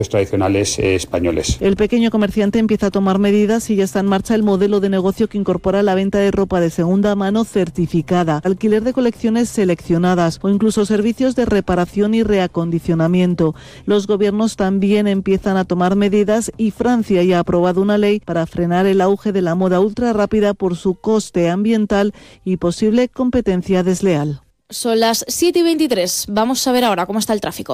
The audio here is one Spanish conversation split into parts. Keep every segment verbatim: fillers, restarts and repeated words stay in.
tradicionales eh, españoles. El pequeño comerciante empieza a tomar medidas y ya está en marcha el modelo de negocio que incorpora la venta de ropa de segunda mano certificada, alquiler de colecciones seleccionadas o incluso servicios de reparación y reacondicionamiento. Los gobiernos también empiezan a tomar medidas y Francia ya ha aprobado una ley para frenar el auge de la moda ultra rápida por su coste ambiental y posible competencia desleal. Son las siete y veintitrés. Vamos a ver ahora cómo está el tráfico.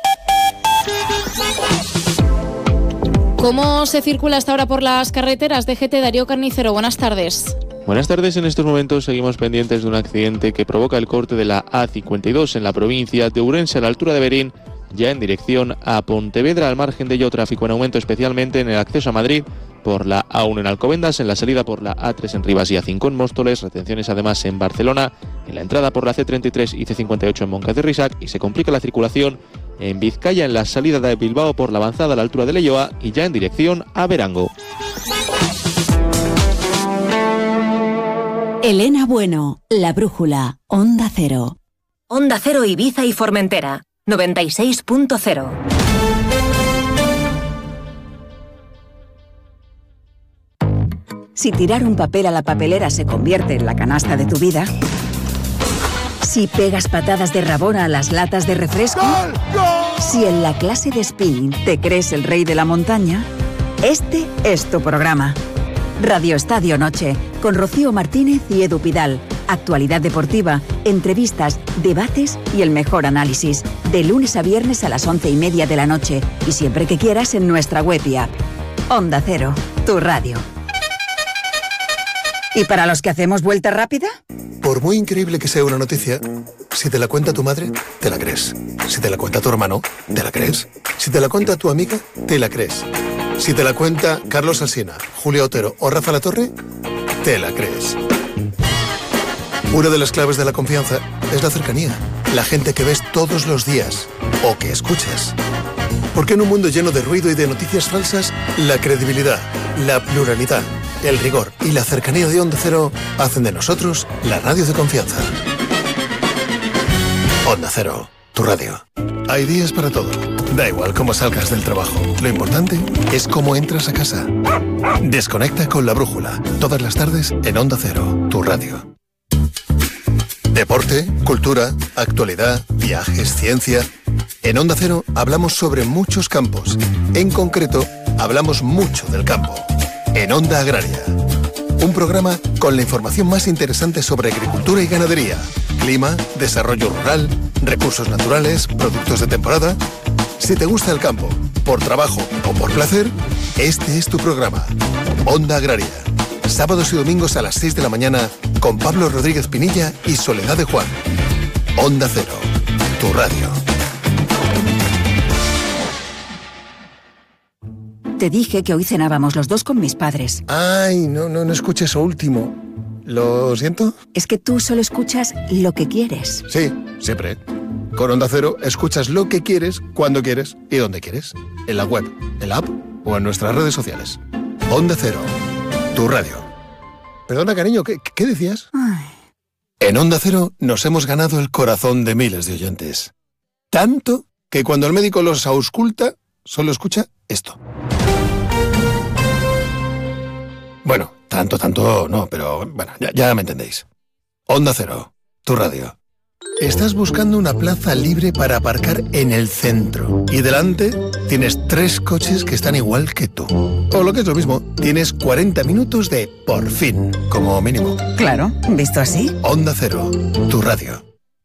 ¿Cómo se circula hasta ahora por las carreteras? D G T, Darío Carnicero, buenas tardes. Buenas tardes, en estos momentos seguimos pendientes de un accidente que provoca el corte de la A cincuenta y dos en la provincia de Ourense a la altura de Berín, ya en dirección a Pontevedra. Al margen de ello, tráfico en aumento especialmente en el acceso a Madrid por la A uno en Alcobendas, en la salida por la A tres en Rivas y A cinco en Móstoles, retenciones además en Barcelona, en la entrada por la C treinta y tres y C cincuenta y ocho en Moncada de Rixac, y se complica la circulación en Vizcaya en la salida de Bilbao por la avanzada a la altura de Leioa y ya en dirección a Berango. Elena Bueno, La Brújula, Onda Cero. Onda Cero Ibiza y Formentera, noventa y seis punto cero. Si tirar un papel a la papelera se convierte en la canasta de tu vida, si pegas patadas de rabona a las latas de refresco, ¡gol, gol! Si en la clase de spinning te crees el rey de la montaña, este es tu programa. Radio Estadio Noche, con Rocío Martínez y Edu Pidal. Actualidad deportiva, entrevistas, debates y el mejor análisis. De lunes a viernes a las once y media de la noche y siempre que quieras en nuestra web y app. Onda Cero, tu radio. ¿Y para los que hacemos vuelta rápida? Por muy increíble que sea una noticia, si te la cuenta tu madre, te la crees. Si te la cuenta tu hermano, te la crees. Si te la cuenta tu amiga, te la crees. Si te la cuenta Carlos Alsina, Julia Otero o Rafa Latorre, te la crees. Una de las claves de la confianza es la cercanía. La gente que ves todos los días o que escuchas. Porque en un mundo lleno de ruido y de noticias falsas, la credibilidad, la pluralidad, el rigor y la cercanía de Onda Cero hacen de nosotros la radio de confianza. Onda Cero, tu radio. Hay días para todo. Da igual cómo salgas del trabajo. Lo importante es cómo entras a casa. Desconecta con La Brújula. Todas las tardes en Onda Cero, tu radio. Deporte, cultura, actualidad, viajes, ciencia. En Onda Cero hablamos sobre muchos campos. En concreto, hablamos mucho del campo. En Onda Agraria. Un programa con la información más interesante sobre agricultura y ganadería, clima, desarrollo rural, recursos naturales, productos de temporada. Si te gusta el campo, por trabajo o por placer, este es tu programa. Onda Agraria. Sábados y domingos a las seis de la mañana con Pablo Rodríguez Pinilla y Soledad de Juan. Onda Cero, tu radio. Te dije que hoy cenábamos los dos con mis padres. Ay, no, no, no escuché eso último. ¿Lo siento? Es que tú solo escuchas lo que quieres. Sí, siempre. Con Onda Cero escuchas lo que quieres, cuando quieres y donde quieres. En la web, en la app o en nuestras redes sociales. Onda Cero, tu radio. Perdona, cariño, ¿qué, qué decías? Ay. En Onda Cero nos hemos ganado el corazón de miles de oyentes. Tanto que cuando el médico los ausculta, solo escucha esto. Bueno, tanto, tanto no, pero bueno, ya, ya me entendéis. Onda Cero, tu radio. Estás buscando una plaza libre para aparcar en el centro y delante tienes tres coches que están igual que tú. O lo que es lo mismo, tienes cuarenta minutos de por fin, como mínimo. Claro, ¿visto así? Onda Cero, tu radio.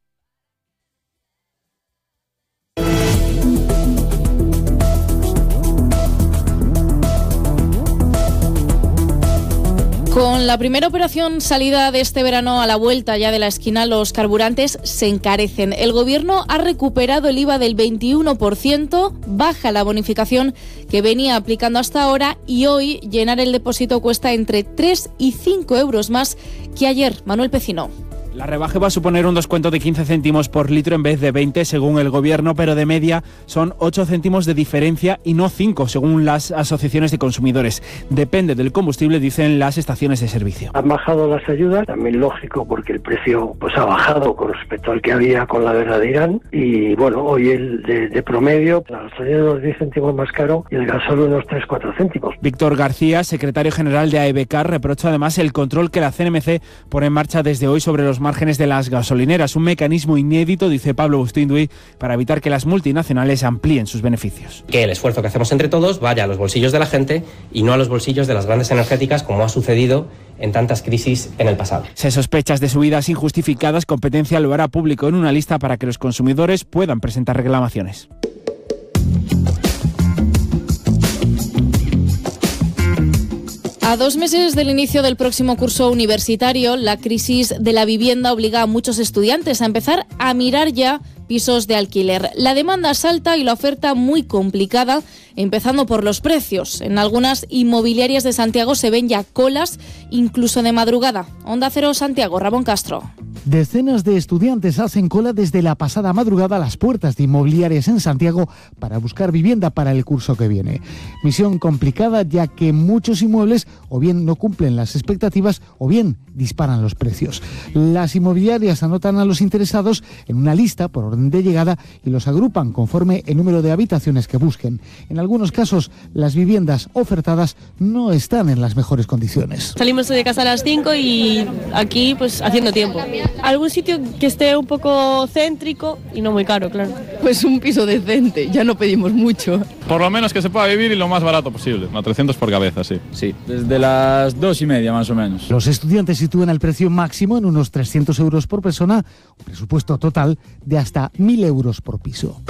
Con la primera operación salida de este verano a la vuelta ya de la esquina, los carburantes se encarecen. El Gobierno ha recuperado el I V A del veintiuno por ciento, baja la bonificación que venía aplicando hasta ahora y hoy llenar el depósito cuesta entre tres y cinco euros más que ayer. Manuel Pecino. La rebaja va a suponer un descuento de quince céntimos por litro en vez de veinte según el gobierno, pero de media son ocho céntimos de diferencia y no cinco según las asociaciones de consumidores. Depende del combustible, dicen las estaciones de servicio. Han bajado las ayudas, también lógico porque el precio pues ha bajado con respecto al que había con la guerra de Irán y bueno, hoy el de, de promedio, la gasolina unos diez céntimos más caro y el gasóleo unos tres cuatro céntimos. Víctor García, secretario general de A E B C A R, reprocha además el control que la C N M C pone en marcha desde hoy sobre los márgenes de las gasolineras, un mecanismo inédito, dice Pablo Bustinduy, para evitar que las multinacionales amplíen sus beneficios. Que el esfuerzo que hacemos entre todos vaya a los bolsillos de la gente y no a los bolsillos de las grandes energéticas, como ha sucedido en tantas crisis en el pasado. Se sospechas de subidas injustificadas, Competencia lo hará público en una lista para que los consumidores puedan presentar reclamaciones. A dos meses del inicio del próximo curso universitario, la crisis de la vivienda obliga a muchos estudiantes a empezar a mirar ya pisos de alquiler. La demanda es alta y la oferta muy complicada, empezando por los precios. En algunas inmobiliarias de Santiago se ven ya colas, incluso de madrugada. Onda Cero Santiago, Ramón Castro. Decenas de estudiantes hacen cola desde la pasada madrugada a las puertas de inmobiliarias en Santiago para buscar vivienda para el curso que viene. Misión complicada ya que muchos inmuebles o bien no cumplen las expectativas o bien disparan los precios. Las inmobiliarias anotan a los interesados en una lista por orden de llegada y los agrupan conforme el número de habitaciones que busquen. En algunos casos, las viviendas ofertadas no están en las mejores condiciones. Salimos de casa a las cinco y aquí pues haciendo tiempo. Algún sitio que esté un poco céntrico y no muy caro, claro. Pues un piso decente, ya no pedimos mucho. Por lo menos que se pueda vivir y lo más barato posible, a trescientos por cabeza, sí. Sí, desde las dos y media más o menos. Los estudiantes sitúan el precio máximo en unos trescientos euros por persona, un presupuesto total de hasta mil euros por piso.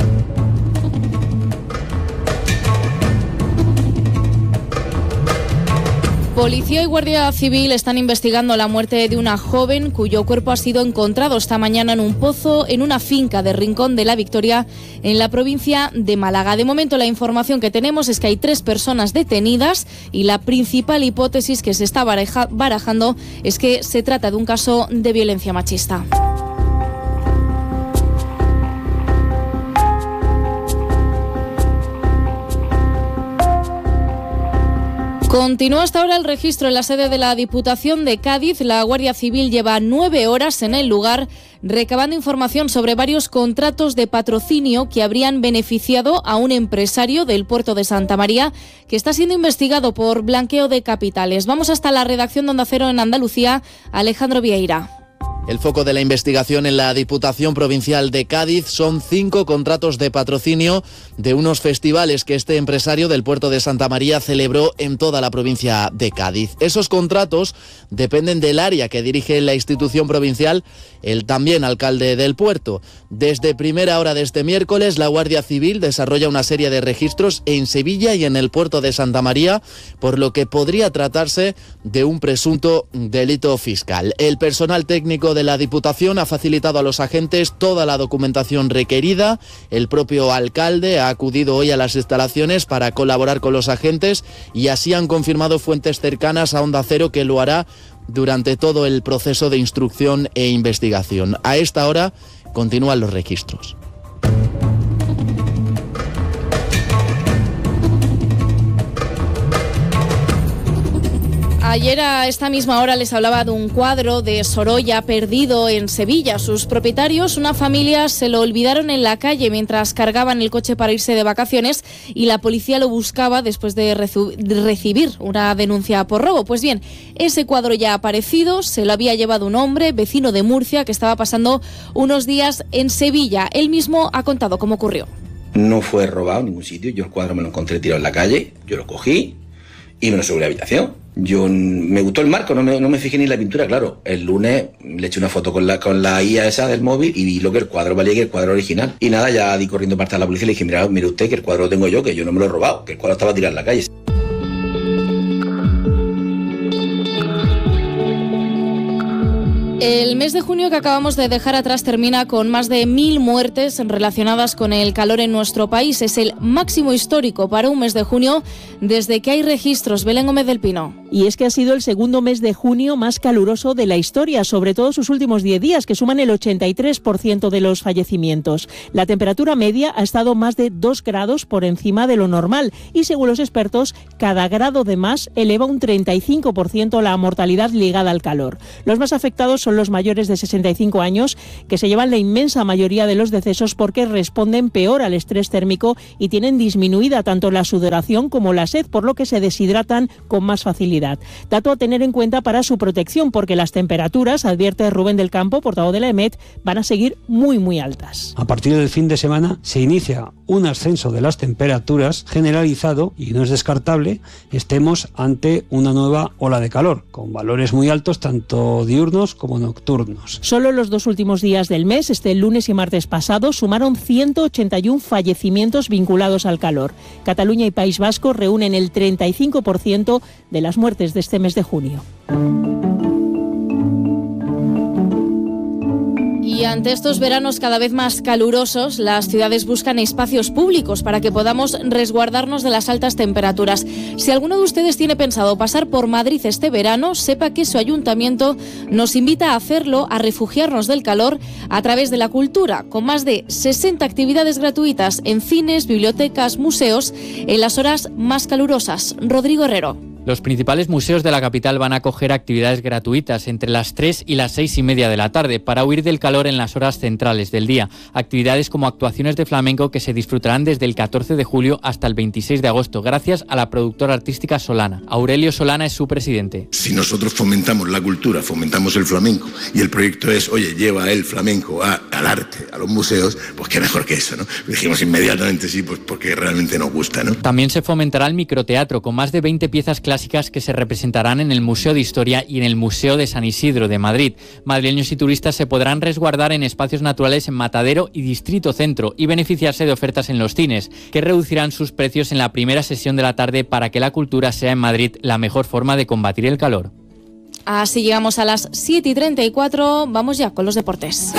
Policía y Guardia Civil están investigando la muerte de una joven cuyo cuerpo ha sido encontrado esta mañana en un pozo en una finca de Rincón de la Victoria, en la provincia de Málaga. De momento, la información que tenemos es que hay tres personas detenidas y la principal hipótesis que se está baraja- barajando es que se trata de un caso de violencia machista. Continúa hasta ahora el registro en la sede de la Diputación de Cádiz. La Guardia Civil lleva nueve horas en el lugar recabando información sobre varios contratos de patrocinio que habrían beneficiado a un empresario del puerto de Santa María que está siendo investigado por blanqueo de capitales. Vamos hasta la redacción de Onda Cero en Andalucía, Alejandro Vieira. El foco de la investigación en la Diputación Provincial de Cádiz son cinco contratos de patrocinio de unos festivales que este empresario del puerto de Santa María celebró en toda la provincia de Cádiz. Esos contratos dependen del área que dirige la institución provincial el también alcalde del puerto. Desde primera hora de este miércoles, la Guardia Civil desarrolla una serie de registros en Sevilla y en el puerto de Santa María, por lo que podría tratarse de un presunto delito fiscal. El personal técnico de la Diputación ha facilitado a los agentes toda la documentación requerida. El propio alcalde ha acudido hoy a las instalaciones para colaborar con los agentes y así han confirmado fuentes cercanas a Onda Cero que lo hará durante todo el proceso de instrucción e investigación. A esta hora continúan los registros. Ayer a esta misma hora les hablaba de un cuadro de Sorolla perdido en Sevilla. Sus propietarios, una familia, se lo olvidaron en la calle mientras cargaban el coche para irse de vacaciones y la policía lo buscaba después de, rezu- de recibir una denuncia por robo. Pues bien, ese cuadro ya ha aparecido, se lo había llevado un hombre, vecino de Murcia, que estaba pasando unos días en Sevilla. Él mismo ha contado cómo ocurrió. No fue robado en ningún sitio, yo el cuadro me lo encontré tirado en la calle, yo lo cogí y me lo subí a la habitación. Yo me gustó el marco, no me, no me fijé ni en la pintura, claro. El lunes le eché una foto con la con la I A esa del móvil y vi lo que el cuadro valía, que el cuadro original. Y nada, ya di corriendo parte a la policía y le dije, mira, mire usted que el cuadro lo tengo yo, que yo no me lo he robado, que el cuadro estaba tirado en la calle. El mes de junio que acabamos de dejar atrás termina con más de mil muertes relacionadas con el calor en nuestro país. Es el máximo histórico para un mes de junio desde que hay registros. Belén Gómez del Pino. Y es que ha sido el segundo mes de junio más caluroso de la historia, sobre todo sus últimos diez días, que suman el ochenta y tres por ciento de los fallecimientos. La temperatura media ha estado más de dos grados por encima de lo normal y, según los expertos, cada grado de más eleva un treinta y cinco por ciento la mortalidad ligada al calor. Los más afectados son los mayores de sesenta y cinco años, que se llevan la inmensa mayoría de los decesos porque responden peor al estrés térmico y tienen disminuida tanto la sudoración como la sed, por lo que se deshidratan con más facilidad. Dato a tener en cuenta para su protección, porque las temperaturas, advierte Rubén del Campo, portavoz de la EMET, van a seguir muy muy altas. A partir del fin de semana se inicia un ascenso de las temperaturas generalizado y no es descartable estemos ante una nueva ola de calor, con valores muy altos tanto diurnos como nocturnos. Solo los dos últimos días del mes, este lunes y martes pasado, sumaron ciento ochenta y uno fallecimientos vinculados al calor. Cataluña y País Vasco reúnen el treinta y cinco por ciento de las muertes de este mes de junio. Y ante estos veranos cada vez más calurosos, las ciudades buscan espacios públicos para que podamos resguardarnos de las altas temperaturas. Si alguno de ustedes tiene pensado pasar por Madrid este verano, sepa que su ayuntamiento nos invita a hacerlo, a refugiarnos del calor a través de la cultura, con más de sesenta actividades gratuitas en cines, bibliotecas, museos, en las horas más calurosas. Rodrigo Herrero. Los principales museos de la capital van a acoger actividades gratuitas entre las tres y las seis y media de la tarde para huir del calor en las horas centrales del día. Actividades como actuaciones de flamenco que se disfrutarán desde el catorce de julio hasta el veintiséis de agosto, gracias a la productora artística Solana. Aurelio Solana es su presidente. Si nosotros fomentamos la cultura, fomentamos el flamenco y el proyecto es, oye, lleva el flamenco a, al arte, a los museos, pues qué mejor que eso, ¿no? Dijimos inmediatamente sí, pues porque realmente nos gusta, ¿no? También se fomentará el microteatro con más de veinte piezas clásicas que se representarán en el Museo de Historia y en el Museo de San Isidro de Madrid. Madrileños y turistas se podrán resguardar en espacios naturales en Matadero y Distrito Centro y beneficiarse de ofertas en los cines, que reducirán sus precios en la primera sesión de la tarde para que la cultura sea en Madrid la mejor forma de combatir el calor. Así llegamos a las siete y treinta y cuatro. Vamos ya con los deportes.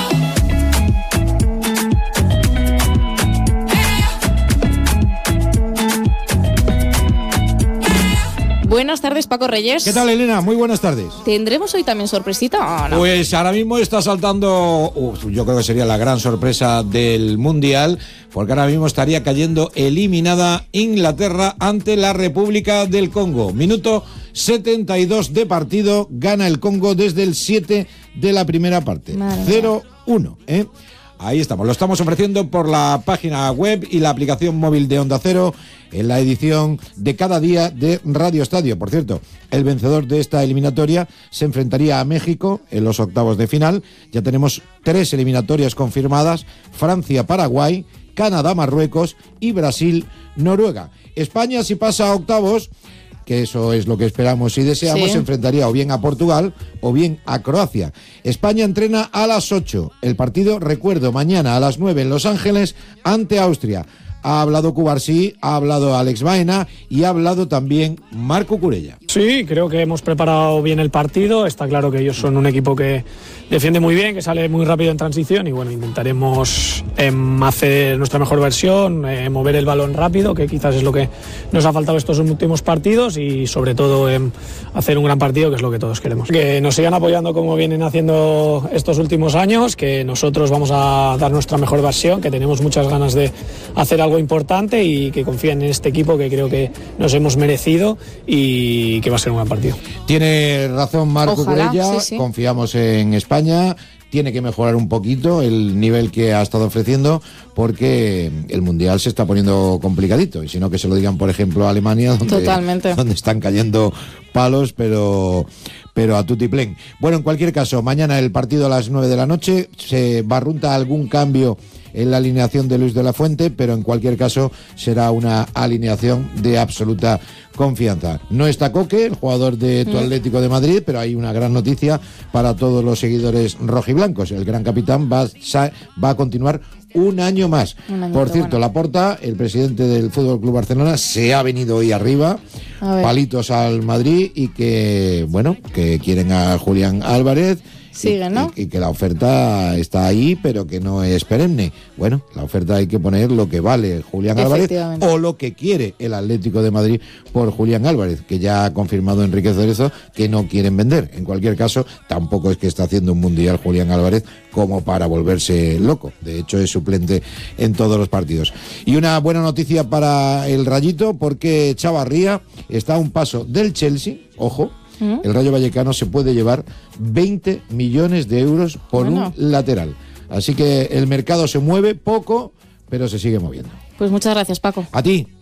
Buenas tardes, Paco Reyes. ¿Qué tal, Elena? Muy buenas tardes. ¿Tendremos hoy también sorpresita o no? Pues ahora mismo está saltando, uf, yo creo que sería la gran sorpresa del Mundial, porque ahora mismo estaría cayendo eliminada Inglaterra ante la República del Congo. Minuto setenta y dos de partido, gana el Congo desde el siete de la primera parte. cero uno, ¿eh? Ahí estamos, lo estamos ofreciendo por la página web y la aplicación móvil de Onda Cero en la edición de cada día de Radio Estadio. Por cierto, el vencedor de esta eliminatoria se enfrentaría a México en los octavos de final. Ya tenemos tres eliminatorias confirmadas: Francia, Paraguay, Canadá, Marruecos y Brasil, Noruega. España, si pasa a octavos, que eso es lo que esperamos y deseamos, sí, se enfrentaría o bien a Portugal o bien a Croacia. España entrena a las ocho. El partido, recuerdo, mañana a las nueve en Los Ángeles ante Austria. Ha hablado Cubarsí, ha hablado Alex Baena y ha hablado también Marco Curella. Sí, creo que hemos preparado bien el partido. Está claro que ellos son un equipo que defiende muy bien, que sale muy rápido en transición y bueno, intentaremos eh, hacer nuestra mejor versión, eh, mover el balón rápido, que quizás es lo que nos ha faltado estos últimos partidos, y sobre todo eh, hacer un gran partido, que es lo que todos queremos. Que nos sigan apoyando como vienen haciendo estos últimos años, que nosotros vamos a dar nuestra mejor versión, que tenemos muchas ganas de hacer algo importante y que confíen en este equipo que creo que nos hemos merecido y que va a ser un gran partido. Tiene razón Marco Curella, sí, sí. Confiamos en España. Tiene que mejorar un poquito el nivel que ha estado ofreciendo, porque el Mundial se está poniendo complicadito, y si no, que se lo digan por ejemplo a Alemania, donde, donde están cayendo palos, pero pero a tutiplén. Bueno, en cualquier caso, mañana el partido a las nueve de la noche. Se barrunta algún cambio en la alineación de Luis de la Fuente, pero en cualquier caso será una alineación de absoluta confianza. No está Coque, el jugador de tu Atlético de Madrid, pero hay una gran noticia para todos los seguidores rojiblancos. El gran capitán va, va a continuar un año más. Un añito, Por cierto, bueno. Laporta, el presidente del F C Barcelona, se ha venido hoy arriba, palitos al Madrid, y que, bueno, que quieren a Julián Álvarez. Sigue, ¿no? Y, y que la oferta está ahí, pero que no es perenne. Bueno, la oferta hay que poner lo que vale Julián Álvarez o lo que quiere el Atlético de Madrid por Julián Álvarez, que ya ha confirmado Enrique Cerezo que no quieren vender. En cualquier caso, tampoco es que está haciendo un mundial Julián Álvarez como para volverse loco. De hecho, es suplente en todos los partidos. Y una buena noticia para el Rayito, porque Chavarría está a un paso del Chelsea, ojo. El Rayo Vallecano se puede llevar veinte millones de euros por bueno. un lateral. Así que el mercado se mueve poco, pero se sigue moviendo. Pues muchas gracias, Paco. A ti.